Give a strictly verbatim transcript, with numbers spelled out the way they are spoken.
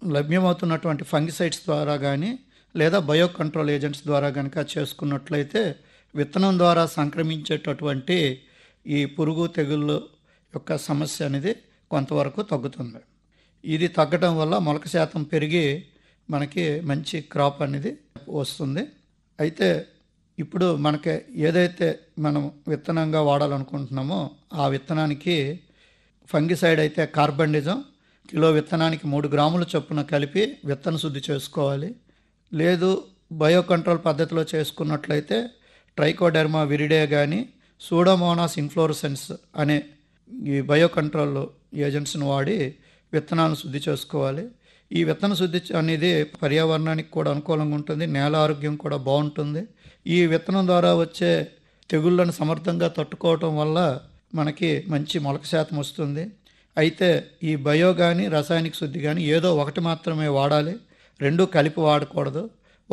లభ్యమవుతున్నటువంటి fungicides ద్వారా కానీ లేదా బయో కంట్రోల్ ఏజెంట్స్ ద్వారా కనుక చేసుకున్నట్లయితే విత్తనం ద్వారా సంక్రమించేటటువంటి ఈ పురుగు తెగుళ్ళు యొక్క సమస్య అనేది కొంతవరకు తగ్గుతుంది. ఇది తగ్గడం వల్ల మొలక శాతం పెరిగి మనకి మంచి క్రాప్ అనేది వస్తుంది. అయితే ఇప్పుడు మనకి ఏదైతే మనం విత్తనంగా వాడాలనుకుంటున్నామో ఆ విత్తనానికి ఫంగిసైడ్ అయితే కార్బండిజం కిలో విత్తనానికి మూడు గ్రాముల చొప్పున కలిపి విత్తన శుద్ధి చేసుకోవాలి. లేదు బయో కంట్రోల్ పద్ధతిలో చేసుకున్నట్లయితే ట్రైకోడెర్మా విరిడే కానీ సూడోమోనాస్ ఇన్ఫ్లోరసెన్స్ అనే ఈ బయో కంట్రోల్ ఏజెంట్స్ని వాడి విత్తనాలను శుద్ధి చేసుకోవాలి. ఈ విత్తన శుద్ధి అనేది పర్యావరణానికి కూడా అనుకూలంగా ఉంటుంది, నేల ఆరోగ్యం కూడా బాగుంటుంది. ఈ విత్తనం ద్వారా వచ్చే తెగుళ్ళను సమర్థంగా తట్టుకోవటం వల్ల మనకి మంచి మొలక శాతం వస్తుంది. అయితే ఈ బయో కానీ రసాయనిక శుద్ధి కానీ ఏదో ఒకటి మాత్రమే వాడాలి, రెండూ కలిపి వాడకూడదు.